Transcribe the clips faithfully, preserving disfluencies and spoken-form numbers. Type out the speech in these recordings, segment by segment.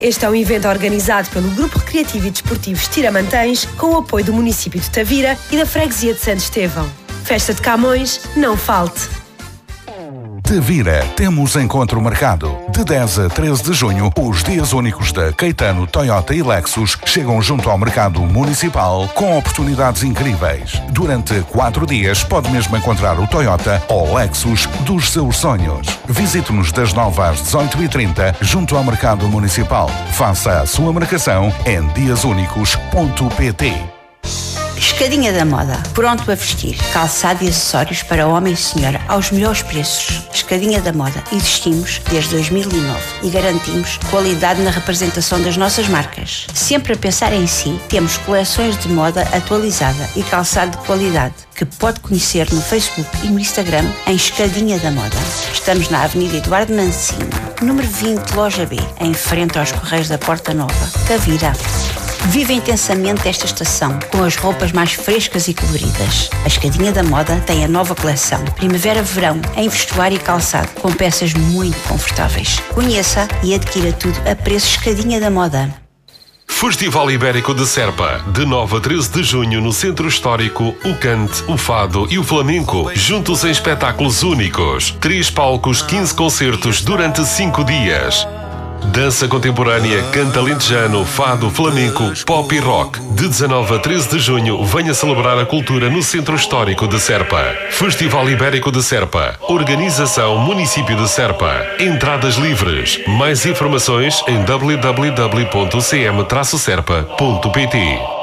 Este é um evento organizado pelo Grupo Recreativo e Desportivo Tiramantães, com o apoio do município de Tavira e da Freguesia de Santo Estevão. Festa de Camões, não falte! Tavira, temos encontro marcado. De dez a treze de junho, os dias únicos da Caetano, Toyota e Lexus chegam junto ao mercado municipal com oportunidades incríveis. Durante quatro dias pode mesmo encontrar o Toyota ou Lexus dos seus sonhos. Visite-nos das nove às dezoito e trinta junto ao mercado municipal. Faça a sua marcação em dias únicos ponto pt. Escadinha da Moda, pronto a vestir, calçado e acessórios para homem e senhora aos melhores preços. Escadinha da Moda, existimos desde dois mil e nove e garantimos qualidade na representação das nossas marcas. Sempre a pensar em si, temos coleções de moda atualizada e calçado de qualidade que pode conhecer no Facebook e no Instagram em Escadinha da Moda. Estamos na Avenida Eduardo Mancinho, número vinte, Loja B, em frente aos Correios da Porta Nova, Tavira. Viva intensamente esta estação com as roupas mais frescas e coloridas. A Escadinha da Moda tem a nova coleção Primavera-Verão em vestuário e calçado com peças muito confortáveis. Conheça e adquira tudo a preço Escadinha da Moda. Festival Ibérico de Serpa, de nove a treze de junho no Centro Histórico, o cante, o fado e o flamenco, juntos em espetáculos únicos. Três palcos, quinze concertos durante cinco dias. Dança contemporânea, cante alentejano, fado, flamenco, pop e rock. De dezanove a treze de junho, venha celebrar a cultura no Centro Histórico de Serpa. Festival Ibérico de Serpa. Organização Município de Serpa. Entradas livres. Mais informações em w w w ponto c m traço serpa ponto p t.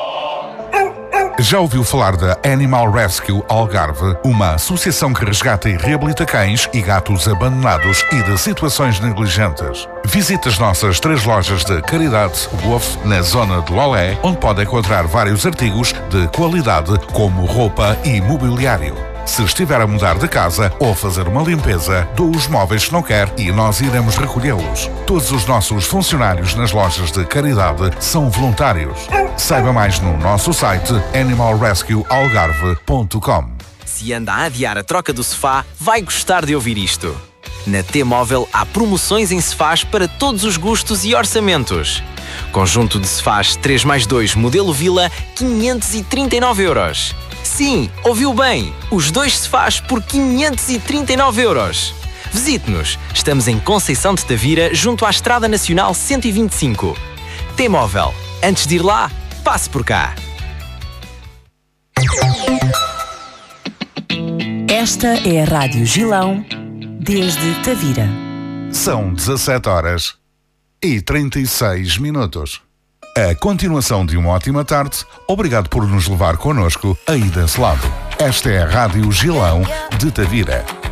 Já ouviu falar da Animal Rescue Algarve, uma associação que resgata e reabilita cães e gatos abandonados e de situações negligentes? Visite as nossas três lojas de caridade Wolf na zona de Lolé, onde pode encontrar vários artigos de qualidade como roupa e mobiliário. Se estiver a mudar de casa ou a fazer uma limpeza, doe os móveis que não quer e nós iremos recolhê-los. Todos os nossos funcionários nas lojas de caridade são voluntários. Saiba mais no nosso site animal rescue algarve ponto com. Se anda a adiar a troca do sofá, vai gostar de ouvir isto. Na T-Móvel há promoções em sofás para todos os gostos e orçamentos. Conjunto de sofás três mais dois modelo Vila, quinhentos e trinta e nove euros. Sim, ouviu bem! Os dois sofás por quinhentos e trinta e nove euros. Visite-nos. Estamos em Conceição de Tavira, junto à Estrada Nacional cento e vinte e cinco. T-Móvel. Antes de ir lá, passe por cá. Esta é a Rádio Gilão, desde Tavira. São dezassete horas e trinta e seis minutos. A continuação de uma ótima tarde. Obrigado por nos levar connosco aí desse lado. Esta é a Rádio Gilão de Tavira.